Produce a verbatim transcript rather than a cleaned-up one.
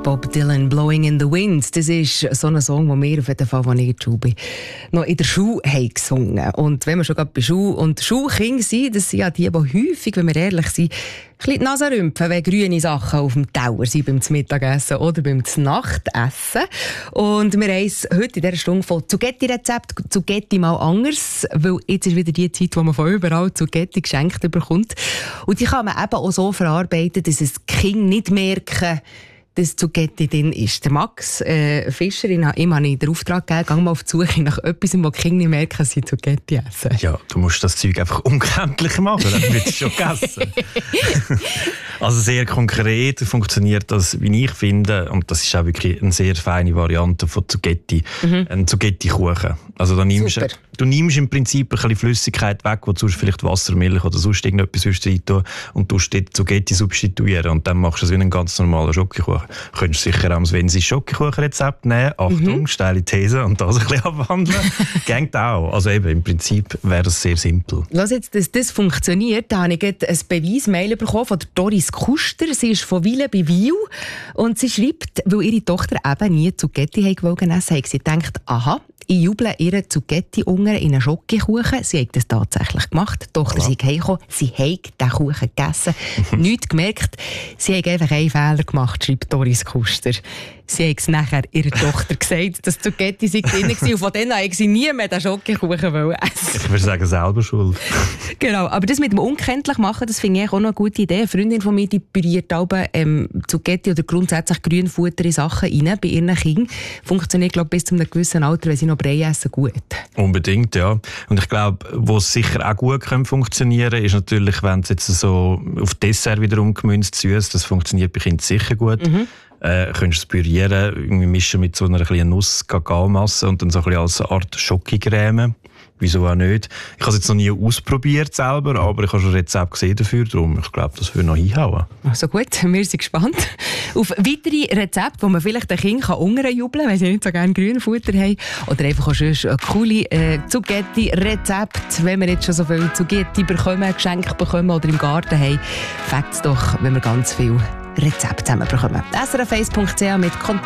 Bob Dylan, «Blowing in the Wind». Das ist so ein Song, den wir auf jeden Fall, als ich in der Schule bin, noch in der Schule haben gesungen. Und wenn wir schon gerade bei Schule und Schulkinder sind, das sind ja die, die häufig, wenn wir ehrlich sind, ein bisschen die Nase rümpfen, wenn grüne Sachen auf dem Teller sind beim Mittagessen oder beim Nachtessen. Und wir haben es heute in dieser Stunde von Zugetti-Rezept, Zugetti mal anders, weil jetzt ist wieder die Zeit, wo man von überall Zugetti geschenkt bekommt. Und die kann man eben auch so verarbeiten, dass es die Kinder nicht merken, dass Zugetti drin ist. Der Max äh, Fischer, ihm habe ich den Auftrag gegeben, geh mal auf die Suche nach etwas, wo die Kinder nicht merken, dass sie Zugetti essen. Ja, du musst das Zeug einfach unkenntlich machen, dann wird es schon gegessen. Also sehr konkret funktioniert das, wie ich finde, und das ist auch wirklich eine sehr feine Variante von Zugetti, mhm. ein Zugetti-Kuchen. Also da nimmst du nimmst im Prinzip ein bisschen Flüssigkeit weg, wo du vielleicht Wasser, Milch oder sonst irgendetwas rein tun und du dort Zugetti substituieren und dann machst du es wie einen ganz normalen Schokokuchen. Du könntest sicher auch das Wensi Schokokuchenrezept nehmen, Achtung, mhm. steile These, und das ein bisschen abwandeln. Geht auch. Also eben, im Prinzip wäre das sehr simpel. Lass jetzt, dass das funktioniert, da habe ich ein Beweismail bekommen von der Doris Kuster. Sie ist von Wille bei Wiel und sie schreibt, weil ihre Tochter eben nie Zugetti essen wollte, hat sie gedacht, aha, ich juble ihre Zugetti-Unger in einen Schokokuchen. Sie hat das tatsächlich gemacht. Die Tochter ist heimgekommen, sie hat den Kuchen gegessen. Nichts gemerkt. Sie hat einfach einen Fehler gemacht, schreibt Doris Kuster. Sie hat es nachher ihrer Tochter gesagt, dass Zugetti sei drin war. Und von denen hat sie nie mehr den Schokokuchen essen. Ich würde sagen, selber schuld. Genau, aber das mit dem unkenntlich machen, das finde ich auch noch eine gute Idee. Eine Freundin von mir, die püriert alle ähm, Zugetti oder grundsätzlich Grünfutter in Sachen rein bei ihren Kindern. Funktioniert, glaube ich, bis zu einem gewissen Alter, wenn sie noch Brei essen, gut. Unbedingt, ja. Und ich glaube, wo es sicher auch gut funktionieren kann, ist natürlich, wenn es jetzt so auf Dessert wiederum gemünzt süß, das funktioniert bei Kindern sicher gut. Mhm. Äh, könntest du es pürieren, irgendwie mischen mit so einer kleinen Nuss-Kakaomasse und dann so ein bisschen als Art Schokocreme. Wieso auch nicht? Ich habe es jetzt noch nie ausprobiert selber, aber ich habe schon ein Rezept gesehen dafür, darum ich glaube, das würde noch hinhauen. Also gut, wir sind gespannt auf weitere Rezepte, die man vielleicht den Kindern unterjubeln kann, wenn sie nicht so gerne Grünfutter haben. Oder einfach auch schon ein coole äh, Zugetti-Rezept, wenn wir jetzt schon so viel Zugetti bekommen, Geschenke bekommen oder im Garten haben. Fängt es doch, wenn wir ganz viel Rezepte zusammen bekommen. s r f eins punkt c h mit Kontakt